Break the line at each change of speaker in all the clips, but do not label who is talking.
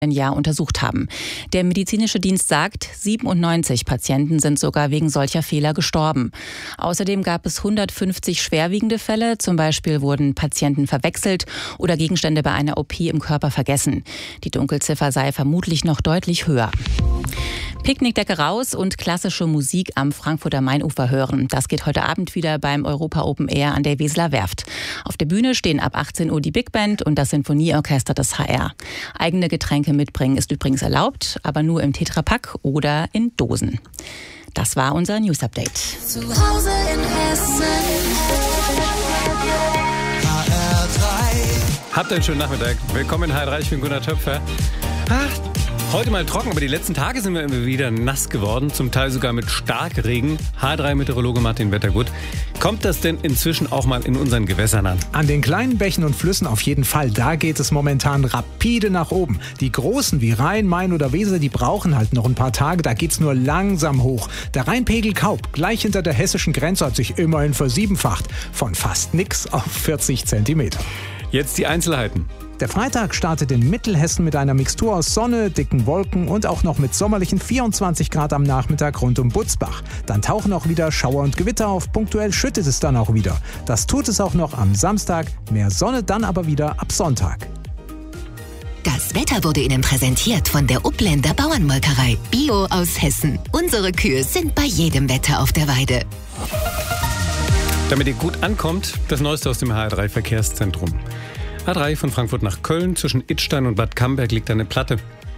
Jahr untersucht haben. Der medizinische Dienst sagt, 97 Patienten sind sogar wegen solcher Fehler gestorben. Außerdem gab es 150 schwerwiegende Fälle. Zum Beispiel wurden Patienten verwechselt oder Gegenstände bei einer OP im Körper vergessen. Die Dunkelziffer sei vermutlich noch deutlich höher. Picknickdecke raus und klassische Musik am Frankfurter Mainufer hören. Das geht heute Abend wieder beim Europa Open Air an der Weseler Werft. Auf der Bühne stehen ab 18 Uhr die Big Band und das Sinfonieorchester des HR. Eigene Getränke mitbringen ist übrigens erlaubt, aber nur im Tetrapack oder in Dosen. Das war unser News Update.
Zu Hause in Hessen. HR3.
Habt einen schönen Nachmittag. Willkommen in HR3, ich bin Gunnar Töpfer. Heute mal trocken, aber die letzten Tage sind wir immer wieder nass geworden, zum Teil sogar mit Starkregen. HR3-Meteorologe Martin Wettergut. Kommt das denn inzwischen auch mal in unseren Gewässern an?
An den kleinen Bächen und Flüssen auf jeden Fall, da geht es momentan rapide nach oben. Die großen wie Rhein, Main oder Weser, die brauchen halt noch ein paar Tage, da geht's nur langsam hoch. Der Rheinpegel Kaub, gleich hinter der hessischen Grenze, hat sich immerhin versiebenfacht. Von fast nix auf 40 Zentimeter.
Jetzt die Einzelheiten.
Der Freitag startet in Mittelhessen mit einer Mixtur aus Sonne, dicken Wolken und auch noch mit sommerlichen 24 Grad am Nachmittag rund um Butzbach. Dann tauchen auch wieder Schauer und Gewitter auf, punktuell schüttet es dann auch wieder. Das tut es auch noch am Samstag, mehr Sonne dann aber wieder ab Sonntag.
Das Wetter wurde Ihnen präsentiert von der Upländer Bauernmolkerei. Bio aus Hessen. Unsere Kühe sind bei jedem Wetter auf der Weide.
Damit ihr gut ankommt, das Neueste aus dem HR3 Verkehrszentrum. A3 von Frankfurt nach Köln, zwischen Idstein und Bad Camberg liegt eine Platte.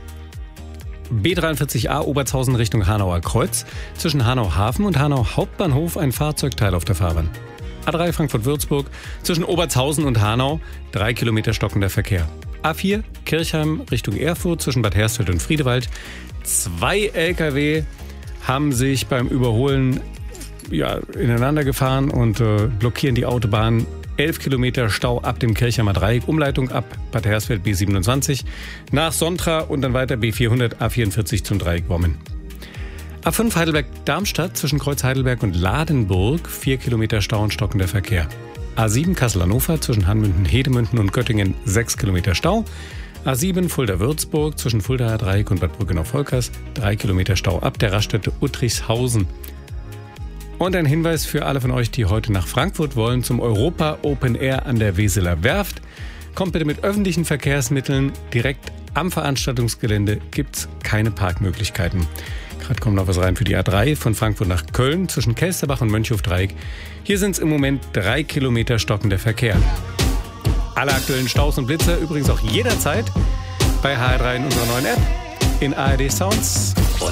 B43a Obertshausen Richtung Hanauer Kreuz, zwischen Hanau Hafen und Hanau Hauptbahnhof ein Fahrzeugteil auf der Fahrbahn. A3 Frankfurt-Würzburg, zwischen Obertshausen und Hanau 3 Kilometer stockender Verkehr. A4 Kirchheim Richtung Erfurt, zwischen Bad Hersfeld und Friedewald. 2 LKW haben sich beim Überholen ineinander gefahren und blockieren die Autobahn. 11 Kilometer Stau ab dem Kirchheimer Dreieck, Umleitung ab Bad Hersfeld B27, nach Sontra und dann weiter B400 A44 zum Dreieck Wommen. A5 Heidelberg-Darmstadt zwischen Kreuz Heidelberg und Ladenburg, 4 Kilometer Stau und stockender Verkehr. A7 Kassel-Hannover zwischen Hanmünden-Hedemünden und Göttingen, 6 Kilometer Stau. A7 Fulda-Würzburg zwischen Fuldaer Dreieck und Bad Brückenau-Volkers, 3 Kilometer Stau ab der Raststätte Uttrichshausen. Und ein Hinweis für alle von euch, die heute nach Frankfurt wollen, zum Europa Open Air an der Weseler Werft. Kommt bitte mit öffentlichen Verkehrsmitteln. Direkt am Veranstaltungsgelände gibt's keine Parkmöglichkeiten. Gerade kommt noch was rein für die A3 von Frankfurt nach Köln zwischen Kelsterbach und Mönchhof-Dreieck. Hier sind es im Moment 3 Kilometer stockender Verkehr. Alle aktuellen Staus und Blitzer übrigens auch jederzeit bei HR3 in unserer neuen App, in ARD Sounds und